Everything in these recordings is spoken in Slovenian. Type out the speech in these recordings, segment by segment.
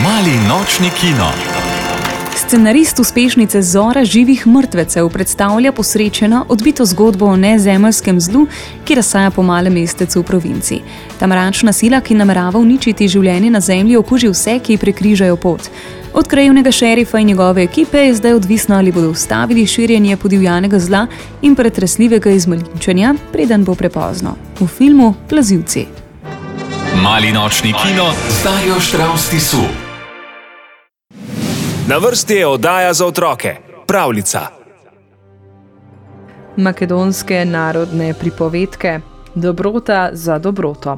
Mali nočni kino. Scenarist uspešnice Zora živih mrtvecev predstavlja posrečeno, odbito zgodbo o nezemeljskem zlu, ki razsaja po malem mestecu v provinci. Ta mračna sila, ki namerava uničiti življenje na zemlji, okuži vse, ki prekrižajo pot. Od krajevnega šerifa in njegove ekipe je zdaj odvisno, ali bodo ustavili širjenje podivjanega zla in pretresljivega izmaličenja, preden bo prepozno. V filmu Plazilci. Mali nočni kino z Darjo Štravs Tisu. Na vrsti je oddaja za otroke, pravljica. Makedonske narodne pripovedke, dobrota za dobroto.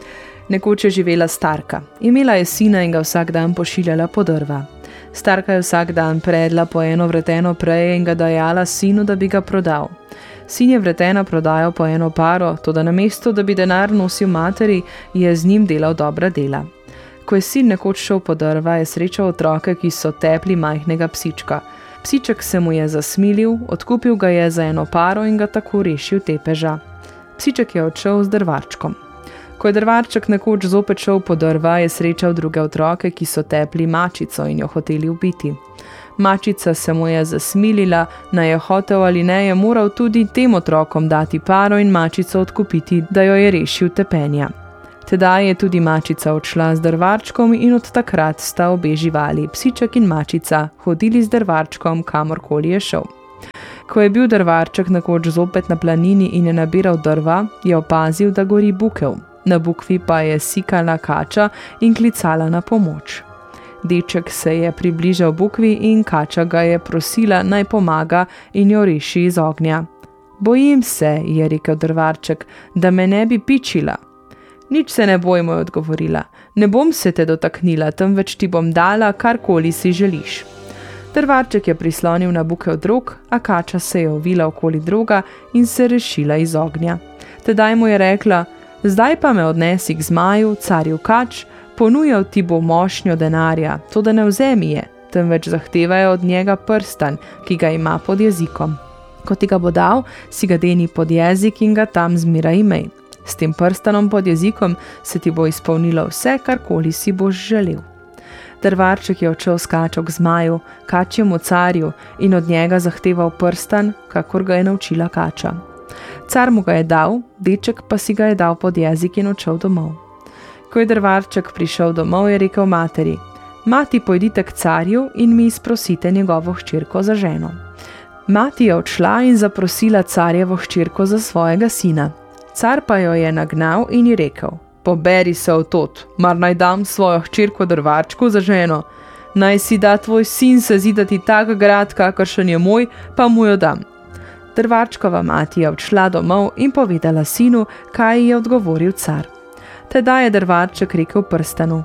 Nekoč je živela starka. Imela je sina in ga vsak dan pošiljala po drva. Starka je vsak dan predla po eno vreteno preje in ga dajala sinu, da bi ga prodal. Sin je vretena prodajal po eno paro, toda namesto, da bi denar nosil materi, je z njim delal dobra dela. Ko je sin nekoč šel po drva, je srečal otroke, ki so tepli majhnega psička. Psiček se mu je zasmilil, odkupil ga je za eno paro in ga tako rešil tepeža. Psiček je odšel z drvarčkom. Ko je drvarček nekoč zopet šel po drva, je srečal druge otroke, ki so tepli mačico in jo hoteli ubiti. Mačica se mu je zasmilila, naj je hotel ali ne, je moral tudi tem otrokom dati paro in mačico odkupiti, da jo je rešil tepenja. Tedaj je tudi mačica odšla z drvarčkom in od takrat sta obe živali, psiček in mačica, hodili z drvarčkom, kamorkoli je šel. Ko je bil drvarček nekoč zopet na planini in je nabiral drva, je opazil, da gori bukev. Na bukvi pa je sikala kača in klicala na pomoč. Deček se je približal bukvi in kača ga je prosila, naj pomaga in jo reši iz ognja. Bojim se, je rekel drvarček, da me ne bi pičila. Nič se ne boj, mu je odgovorila. Ne bom se te dotaknila, temveč ti bom dala, karkoli si želiš. Drvarček je prislonil na bukev drog, a kača se je ovila okoli droga in se rešila iz ognja. Tedaj mu je rekla: zdaj pa me odnesi k zmaju, carju kač, ponujal ti bo mošnjo denarja, to da ne vzemi je, temveč zahtevajo od njega prstan, ki ga ima pod jezikom. Ko ti ga bo dal, si ga deni pod jezik in ga tam zmeraj imej. S tem prstanom pod jezikom se ti bo izpolnilo vse, karkoli si boš želel. Drvarček je odšel s kačo k zmaju, kačjemu carju, in od njega zahteval prstan, kakor ga je naučila kača. Car mu ga je dal, deček pa si ga je dal pod jezik in odšel domov. Ko je drvarček prišel domov, je rekel materi: mati, pojdite k carju in mi izprosite njegovo hčerko za ženo. Mati je odšla in zaprosila carjevo hčerko za svojega sina. Car pa jo je nagnal in ji rekel: poberi se v tot, mar naj dam svojo hčerko drvarčku za ženo. Naj si da tvoj sin sezidati tak grad, kakršen je moj, pa mu jo dam. Drvarčkova mati je odšla domov in povedala sinu, kaj je odgovoril car. Tedaj je drvarček rekel prstanu: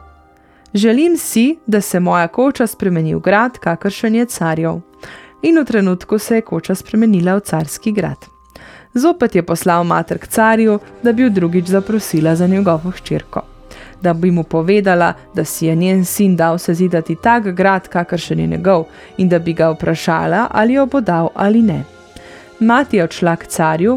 želim si, da se moja koča spremeni v grad, kakršen je carjev. In v trenutku se je koča spremenila v carski grad. Zopet je poslal mater k carju, da bi jo drugič zaprosila za njegovo hčerko. Da bi mu povedala, da si je njen sin dal sezidati tak grad, kakršen je njegov, in da bi ga vprašala, ali jo bo dal ali ne. Mati je odšla k carju,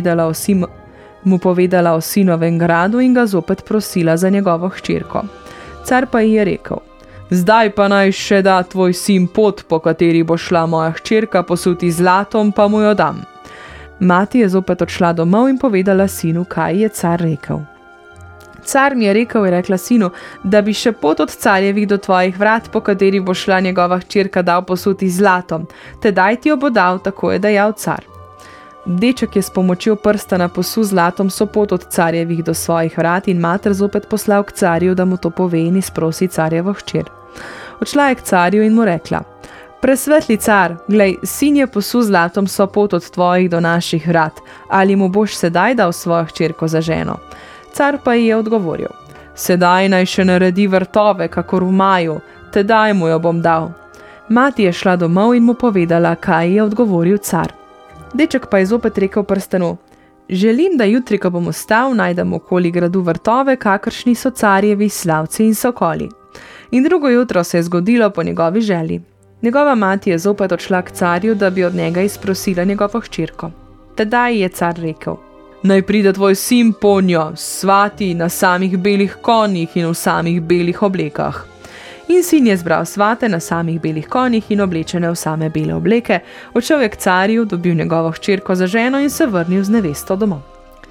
mu povedala o sinovem gradu in ga zopet prosila za njegovo hčerko. Car pa ji je rekel: zdaj pa naj še da tvoj sin pot, po kateri bo šla moja hčerka posuti zlatom, pa mu jo dam. Mati je zopet odšla domov in povedala sinu, kaj je car rekel. Car mi je rekel, je rekla sinu, da bi še pot od carjevih do tvojih vrat, po kateri bo šla njegova hčerka, dal posuti zlatom. Tedaj ti jo bo dal, tako je dejal car. Deček je s pomočjo prstana posul zlatom so pot od carjevih do svojih vrat in mater zopet poslal k carju, da mu to pove in izprosi carjevo hčer. Odšla je k carju in mu rekla: presvetli car, glej, sin je posul zlatom so pot od tvojih do naših vrat, ali mu boš sedaj dal svojo hčerko za ženo? Car pa ji je odgovoril: sedaj naj še naredi vrtove, kakor v maju, tedaj mu jo bom dal. Mati je šla domov in mu povedala, kaj je odgovoril car. Deček pa je zopet rekel prstanu: želim, da jutri, ko bom vstal, najdem okoli gradu vrtove, kakršni so carjevi, slavci in sokoli. In drugo jutro se je zgodilo po njegovi želji. Njegova mati je zopet odšla k carju, da bi od njega izprosila njegovo hčerko. Tedaj je car rekel: naj pride tvoj sin ponjo, svati na samih belih konjih in v samih belih oblekah. In sin je zbral svate na samih belih konjih in oblečene v same bele obleke, odšel je k carju, dobil njegovo hčerko za ženo in se vrnil z nevesto domov.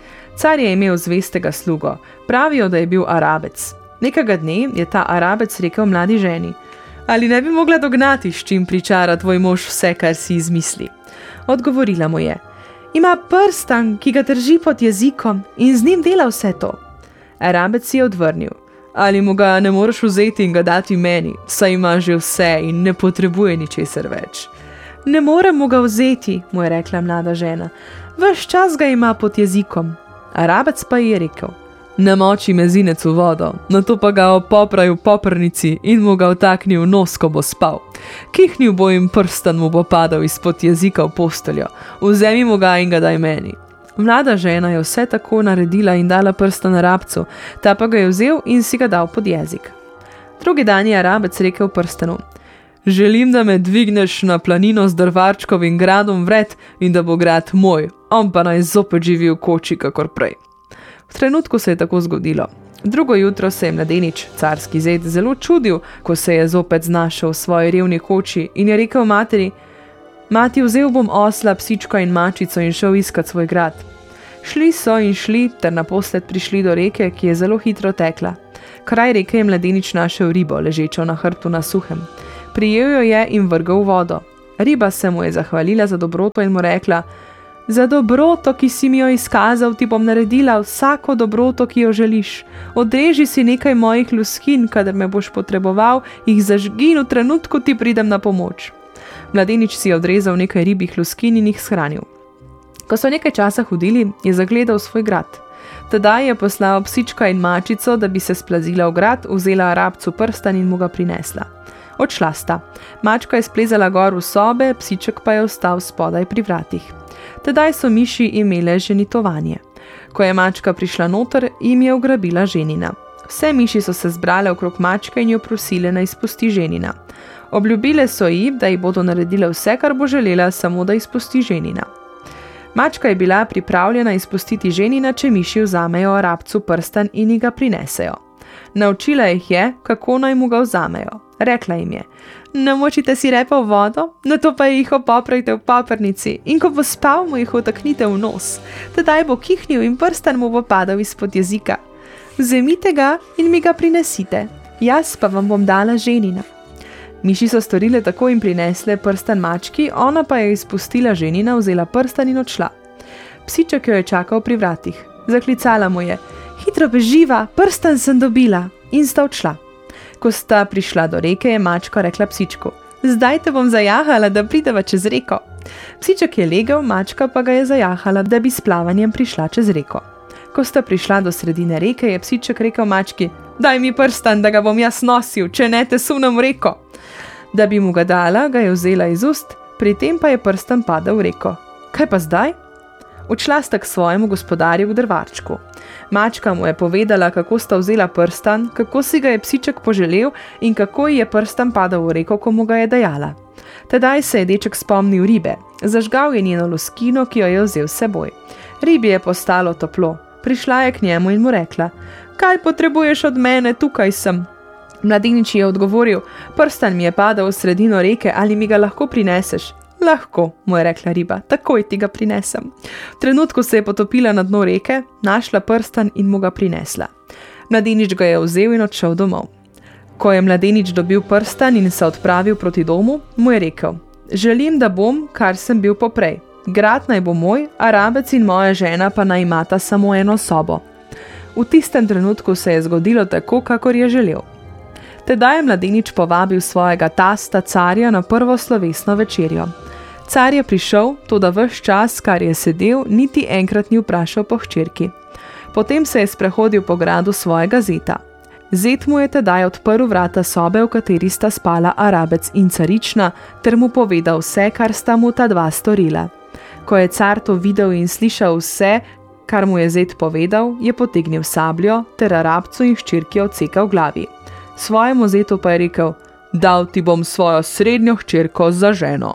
Car je imel zvestega slugo, pravijo, da je bil Arabec. Nekega dne je ta Arabec rekel mladi ženi: ali ne bi mogla dognati, s čim pričara tvoj mož vse, kar si izmisli? Odgovorila mu je: ima prstan, ki ga drži pod jezikom in z njim dela vse to. Arabec si je odvrnil: ali mu ga ne moreš vzeti in ga dati meni, saj ima že vse in ne potrebuje ničesar več. Ne morem mu ga vzeti, mu je rekla mlada žena, ves čas ga ima pod jezikom. Arabec pa ji je rekel: namoči mezinec v vodo, nato pa ga opopraj v poprnici in mu ga vtakni v nos, ko bo spal. Kihnil bo in prstan mu bo padal izpod jezika v posteljo. Vzemi mu ga in ga daj meni. Mlada žena je vse tako naredila in dala prstan Arabcu, ta pa ga je vzel in si ga dal pod jezik. Drugi dan je Arabec rekel prstanu: želim, da me dvigneš na planino z drvarčkovim gradom vred in da bo grad moj, on pa naj zopet živi v koči kakor prej. V trenutku se je tako zgodilo. Drugo jutro se je mladenič, carski zet, zelo čudil, ko se je zopet znašel v svoji revni koči in je rekel materi: mati, vzel bom osla, psičko in mačico in šel iskat svoj grad. Šli so in šli ter naposled prišli do reke, ki je zelo hitro tekla. Kraj reke je mladenič našel ribo, ležečo na hrbtu na suhem. Prijel jo je in vrgel v vodo. Riba se mu je zahvalila za dobroto in mu rekla: za dobroto, ki si mi jo izkazal, ti bom naredila vsako dobroto, ki jo želiš. Odreži si nekaj mojih luskin, kadar me boš potreboval, jih zažgi in v trenutku ti pridem na pomoč. Mladenič si je odrezal nekaj ribjih luskin in jih shranil. Ko so nekaj časa hodili, je zagledal svoj grad. Tedaj je poslal psička in mačico, da bi se splazila v grad, vzela Arabcu prstan in mu ga prinesla. Odšla sta. Mačka je splezala gor v sobe, psiček pa je ostal spodaj pri vratih. Tedaj so miši imele ženitovanje. Ko je mačka prišla noter, jim je ugrabila ženina. Vse miši so se zbrale okrog mačke in jo prosile, naj izpusti ženina. Obljubile so ji, da ji bodo naredile vse, kar bo želela, samo da izpusti ženina. Mačka je bila pripravljena izpustiti ženina, če miši vzamejo Arabcu prstan in ji ga prinesejo. Naučila jih je, kako naj mu ga vzamejo. Rekla jim je: namočite si repa v vodo, nato pa jih opoprajte v poprnici in ko bo spal, mu jih vtaknite v nos. Tedaj bo kihnil in prstan mu bo padal izpod jezika. Vzemite ga in mi ga prinesite, jaz pa vam bom dala ženina. Miši so storile tako in prinesle prstan mački, ona pa je izpustila ženina, vzela prstan in odšla. Psiček jo je čakal pri vratih. Zaklicala mu je: hitro beživa, prstan sem dobila, in sta odšla. Ko sta prišla do reke, je mačka rekla psičku: zdaj te bom zajahala, da prideva čez reko. Psiček je legel, mačka pa ga je zajahala, da bi s plavanjem prišla čez reko. Ko sta prišla do sredine reke, je psiček rekel mački: daj mi prstan, da ga bom jaz nosil, če ne te sunem v reko. Da bi mu ga dala, ga je vzela iz ust, pri tem pa je prstan padel v reko. Kaj pa zdaj? Odšla sta k svojemu gospodarju v drvarčku. Mačka mu je povedala, kako sta vzela prstan, kako si ga je psiček poželel in kako ji je prstan padal v reko, ko mu ga je dajala. Tedaj se je deček spomnil ribe. Zažgal je njeno luskino, ki jo je vzel s seboj. Ribi je postalo toplo. Prišla je k njemu in mu rekla: kaj potrebuješ od mene, tukaj sem. Mladenič je odgovoril: prstan mi je padal v sredino reke, ali mi ga lahko prineseš? Lahko, mu je rekla riba, takoj ti ga prinesem. V trenutku se je potopila na dno reke, našla prstan in mu ga prinesla. Mladenič ga je vzel in odšel domov. Ko je mladenič dobil prstan in se odpravil proti domu, mu je rekel: želim, da bom, kar sem bil poprej. Grad naj bo moj, Arabec in moja žena pa naj imata samo eno sobo. V tistem trenutku se je zgodilo tako, kakor je želel. Tedaj je mladenič povabil svojega tasta carja na prvo slovesno večerjo. Car je prišel, toda ves čas, kar je sedel, niti enkrat ni vprašal po hčerki. Potem se je sprehodil po gradu svojega zeta. Zet mu je tedaj odprl vrata sobe, v kateri sta spala Arabec in carična, ter mu povedal vse, kar sta mu ta dva storila. Ko je car to videl in slišal vse, kar mu je zet povedal, je potegnil sabljo ter Arabcu in hčerki odsekal glavi. Svojemu zetu pa je rekel: dal ti bom svojo srednjo hčerko za ženo.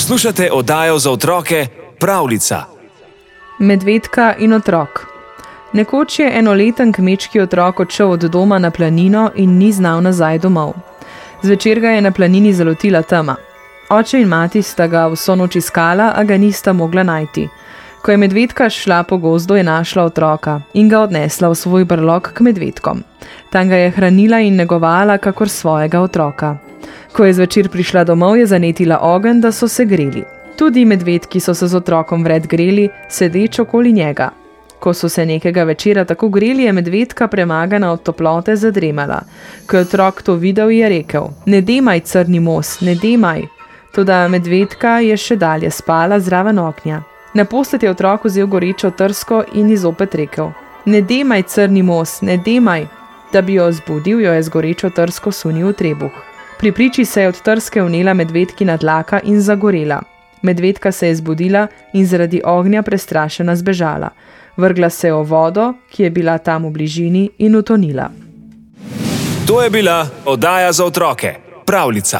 Poslušate oddajo za otroke Pravljica. Medvedka in otrok. Nekoč je enoleten kmečki otrok odšel od doma na planino in ni znal nazaj domov. Zvečer ga je na planini zalotila tema. Oče in mati sta ga vso noč iskala, a ga nista mogla najti. Ko je medvedka šla po gozdu, je našla otroka in ga odnesla v svoj brlog k medvedkom. Tam ga je hranila in negovala kakor svojega otroka. Ko je zvečer prišla domov, je zanetila ogenj, da so se greli. Tudi medvedki so se z otrokom vred greli, sedeč okoli njega. Ko so se nekega večera tako greli, je medvedka premagana od toplote zadremala. Ko je otrok to videl, je rekel: "Ne demaj, crni mos, ne demaj." Toda medvedka je še dalje spala zraven ognja. Naposled je otrok vzel gorečo trsko in ji zopet rekel: "Ne demaj, crni mos, ne demaj." Da bi jo zbudil, jo je z gorečo trsko sunil v trebuh. Pri priči se je od trske vnela medvedkina dlaka in zagorela. Medvedka se je zbudila in zaradi ognja prestrašena zbežala. Vrgla se je v vodo, ki je bila tam v bližini, in utonila. To je bila oddaja za otroke Pravljica.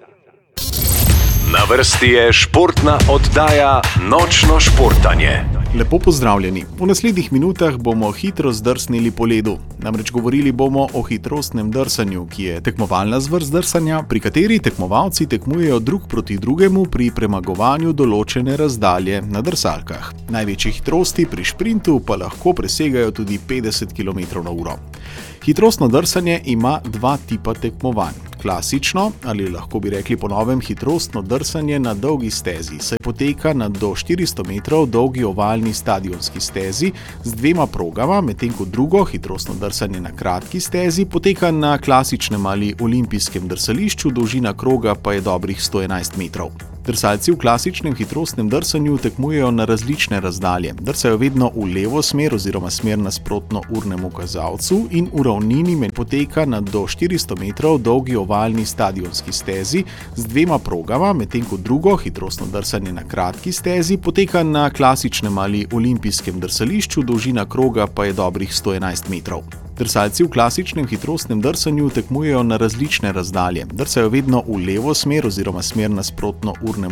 Na vrsti je športna oddaja Nočno športanje. Lepo pozdravljeni. V naslednjih minutah bomo hitro zdrsnili po ledu. Namreč govorili bomo o hitrostnem drsanju, ki je tekmovalna zvrst drsanja, pri kateri tekmovalci tekmujejo drug proti drugemu pri premagovanju določene razdalje na drsalkah. Največje hitrosti pri šprintu pa lahko presegajo tudi 50 km/h. Hitrostno drsanje ima dva tipa tekmovanj. Klasično, ali lahko bi rekli po novem hitrostno drsanje na dolgi stezi, saj poteka na do 400 metrov dolgi ovalni stadionski stezi z dvema progama, medtem ko drugo hitrostno drsanje na kratki stezi poteka na klasičnem ali olimpijskem drsališču, dolžina kroga pa je dobrih 111 metrov. Drsalci v klasičnem hitrostnem drsanju tekmujejo na različne razdalje. Drsajo vedno v levo smer oziroma smer nasprotno urnemu kazalcu in v ravnini med poteka na do 400 metrov dolgi ovalni stadionski stezi z dvema progama, medtem ko drugo hitrostno drsanje na kratki stezi poteka na klasičnem ali olimpijskem drsališču, dolžina kroga pa je dobrih 111 metrov. Drsalci v klasičnem hitrostnem drsanju tekmujejo na različne razdalje. Drsajo vedno v levo smer oziroma smer nasprotno urnemu